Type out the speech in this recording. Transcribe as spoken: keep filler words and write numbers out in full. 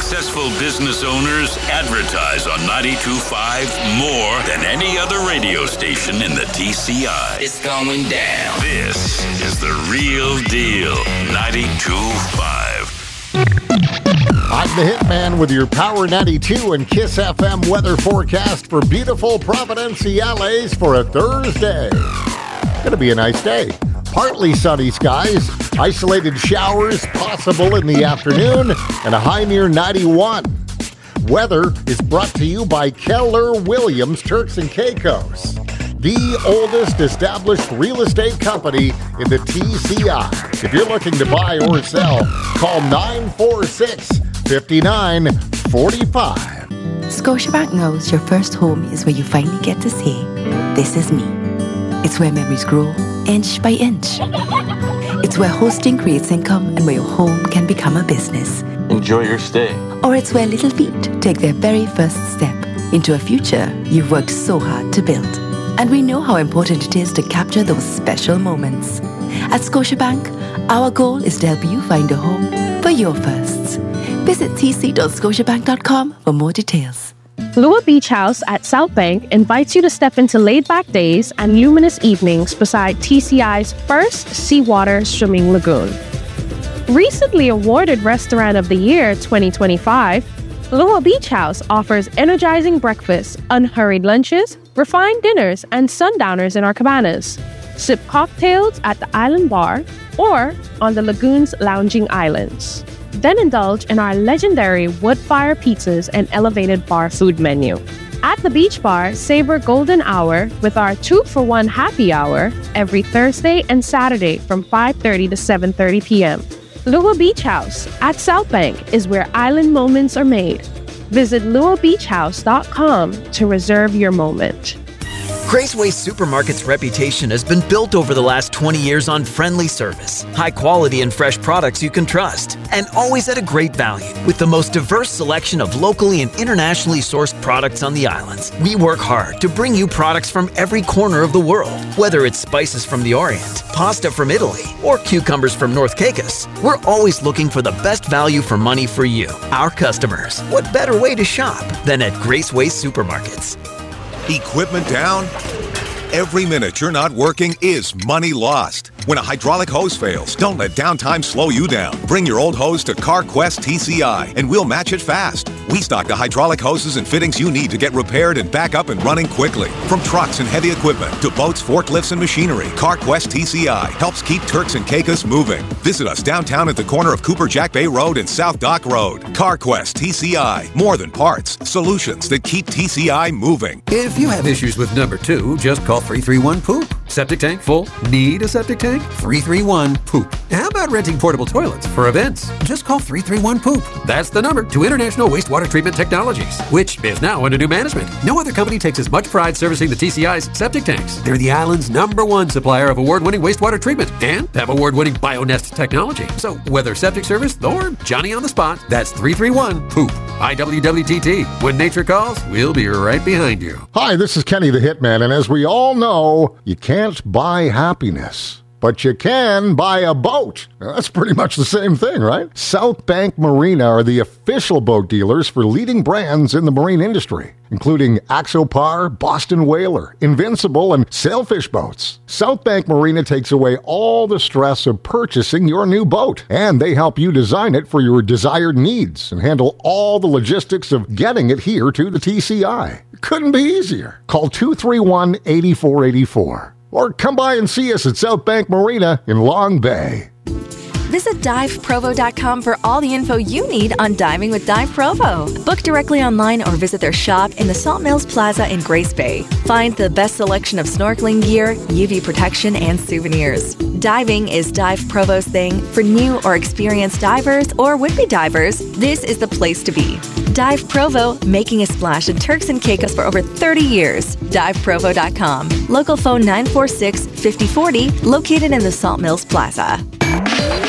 Successful business owners advertise on ninety-two point five more than any other radio station in the T C I. It's going down. This is the real deal. ninety-two point five. I'm the Hitman with your Power ninety-two and Kiss F M weather forecast for beautiful Providence, L A's for a Thursday. Gonna be a nice day. Partly sunny skies, isolated showers possible in the afternoon, and a high near ninety-one. Weather is brought to you by Keller Williams Turks and Caicos, the oldest established real estate company in the T C I. If you're looking to buy or sell, call nine four six, five nine four five. Scotiabank knows your first home is where you finally get to say, "This is me." It's where memories grow, inch by inch. It's where hosting creates income and where your home can become a business. Enjoy your stay. Or it's where little feet take their very first step into a future you've worked so hard to build. And we know how important it is to capture those special moments. At Scotiabank, our goal is to help you find a home for your firsts. Visit t c dot scotiabank dot com for more details. Lua Beach House at South Bank invites you to step into laid-back days and luminous evenings beside T C I's first seawater swimming lagoon. Recently awarded Restaurant of the Year twenty twenty-five, Lua Beach House offers energizing breakfasts, unhurried lunches, refined dinners, and sundowners in our cabanas. Sip cocktails at the Island Bar or on the lagoon's lounging islands. Then indulge in our legendary wood-fire pizzas and elevated bar food menu. At the Beach Bar, savor golden hour with our two-for-one happy hour every Thursday and Saturday from five thirty to seven thirty p.m. Lua Beach House at South Bank is where island moments are made. Visit lua beach house dot com to reserve your moment. Graceway Supermarket's reputation has been built over the last twenty years on friendly service, high quality and fresh products you can trust, and always at a great value. With the most diverse selection of locally and internationally sourced products on the islands, we work hard to bring you products from every corner of the world. Whether it's spices from the Orient, pasta from Italy, or cucumbers from North Caicos, we're always looking for the best value for money for you, our customers. What better way to shop than at Graceway Supermarkets? Equipment down? Every minute you're not working is money lost. When a hydraulic hose fails, don't let downtime slow you down. Bring your old hose to CarQuest T C I and we'll match it fast. We stock the hydraulic hoses and fittings you need to get repaired and back up and running quickly. From trucks and heavy equipment to boats, forklifts, and machinery, CarQuest T C I helps keep Turks and Caicos moving. Visit us downtown at the corner of Cooper Jack Bay Road and South Dock Road. CarQuest T C I. More than parts, solutions that keep T C I moving. If you have issues with number two, just call three three one poop. Septic tank full? Need a septic tank? three three one poop. How about renting portable toilets for events? Just call three three one poop. That's the number to International Wastewater Treatment Technologies, which is now under new management. No other company takes as much pride servicing the T C I's septic tanks. They're the island's number one supplier of award-winning wastewater treatment and have award-winning BioNest technology. So whether septic service or Johnny on the spot, that's three three one poop. I W W T T. When nature calls, we'll be right behind you. Hi, this is Kenny the Hitman, and as we all know, you can't buy happiness, but you can buy a boat. Now, that's pretty much the same thing, right? South Bank Marina are the official boat dealers for leading brands in the marine industry, including Axopar, Boston Whaler, Invincible, and Sailfish boats. South Bank Marina takes away all the stress of purchasing your new boat, and they help you design it for your desired needs and handle all the logistics of getting it here to the T C I. It couldn't be easier. Call two three one, eight four eight four or come by and see us at South Bank Marina in Long Bay. Visit dive provo dot com for all the info you need on diving with Dive Provo. Book directly online or visit their shop in the Salt Mills Plaza in Grace Bay. Find the best selection of snorkeling gear, U V protection, and souvenirs. Diving is Dive Provo's thing. For new or experienced divers or would-be divers, this is the place to be. Dive Provo, making a splash in Turks and Caicos for over thirty years. dive provo dot com. Local phone nine four six, five oh four oh, located in the Salt Mills Plaza.